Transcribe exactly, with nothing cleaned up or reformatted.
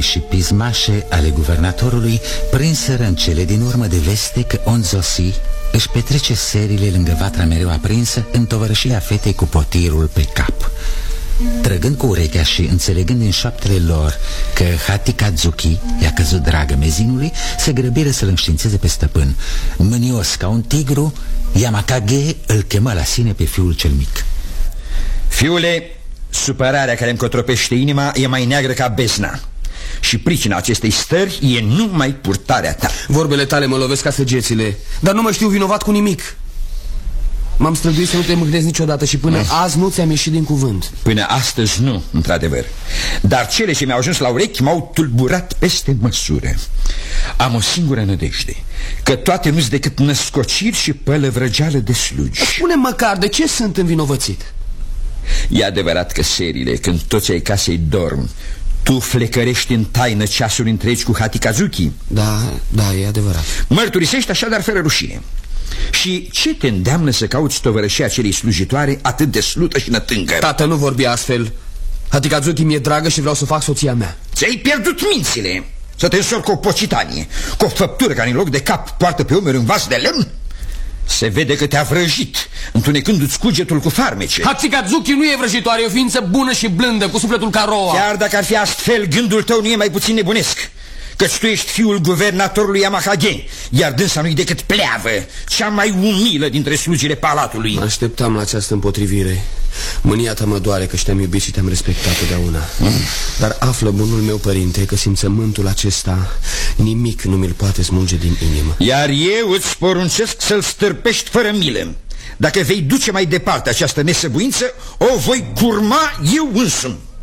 și pismașe ale guvernatorului prinseră în cele din urmă de veste că Onzosi își petrece serile lângă vatra mereu aprinsă în tovărășia fetei cu potirul pe cap. Trăgând cu urechea și înțelegând din șoaptele lor că Hatikazuki i-a căzut dragă mezinului, se grăbiră să-l înștiințeze pe stăpân. Mânios ca un tigru, Yamakage îl chemă la sine pe fiul cel mic. Fiule, supărarea care îmi cotropește inima e mai neagră ca bezna. Și pricina acestei stări e numai purtarea ta. Vorbele tale mă lovesc ca săgețile, dar nu mă știu vinovat cu nimic. M-am străduit să nu te mâhnezi niciodată și până azi nu ți-am ieșit din cuvânt. Până astăzi nu, într-adevăr. Dar cele ce mi-au ajuns la urechi m-au tulburat peste măsură. Am o singură nădejde, că toate nu-s decât născociri și pălăvrăgeală de slugi. Spune măcar de ce sunt învinovățit. E adevărat că serile, când toți ai casei dorm, tu flecărești în taină ceasuri întregi cu Hatikazuki? Da, da, e adevărat. Mărturisești așadar fără rușine. Și ce te îndeamnă să cauți tovărășia acelei slujitoare atât de slută și nătângă? Tată, nu vorbi astfel. Hatikazuki mi-e dragă și vreau să o fac soția mea. Ți-ai pierdut mințile. Să te însori cu o pocitanie, cu o făptură care în loc de cap poartă pe umeri un vas de lemn. Se vede că te-a vrăjit, întunecându-ți cugetul cu farmece. Hatikazuki nu e vrăjitoare, e o ființă bună și blândă, cu sufletul ca roa. Chiar dacă ar fi astfel, gândul tău nu e mai puțin nebunesc, căci tu ești fiul guvernatorului Yamakage, iar dânsa nu-i decât pleavă, cea mai umilă dintre slugile palatului. Mă așteptam la această împotrivire. Mânia ta mă doare că te-am iubit și te-am respectat totdeauna. mm. Dar află, bunul meu părinte, că simțământul acesta nimic nu mi-l poate smulge din inimă. Iar eu îți poruncesc să-l stârpești fără milă. Dacă vei duce mai departe această nesăbuință, o voi curma eu însumi.